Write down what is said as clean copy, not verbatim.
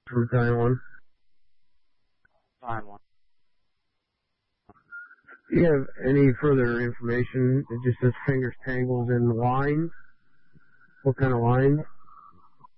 from Taiwan. Taiwan. Do you have any further information? It just says fingers tangled in lines. What kind of lines?